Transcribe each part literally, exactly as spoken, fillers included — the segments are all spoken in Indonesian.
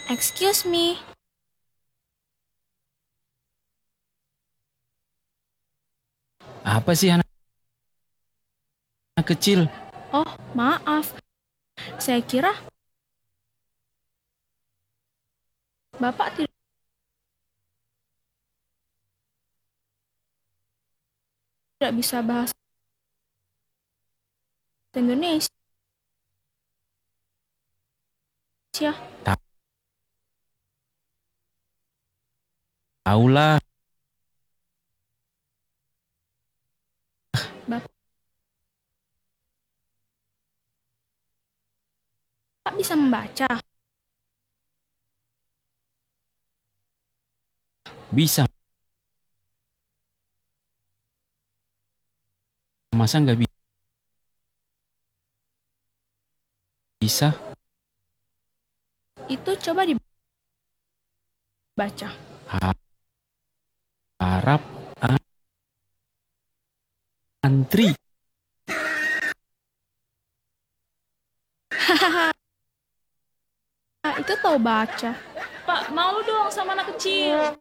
Excuse me. Apa sih anak, anak kecil? Oh, maaf. Saya kira Bapak tidak bisa bahasa Indonesia. Taulah. Bapak bisa membaca. Bisa. Masa nggak bi- bisa? Itu coba dibaca. Ha- Harap a- antri. Nah, itu tahu baca. Pak, malu dong sama anak kecil.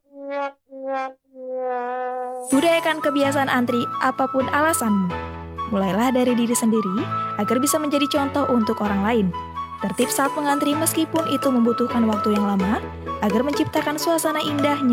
Budayakan kebiasaan antri apapun alasanmu. Mulailah dari diri sendiri agar bisa menjadi contoh untuk orang lain. Tertib saat mengantri meskipun itu membutuhkan waktu yang lama agar menciptakan suasana indahnya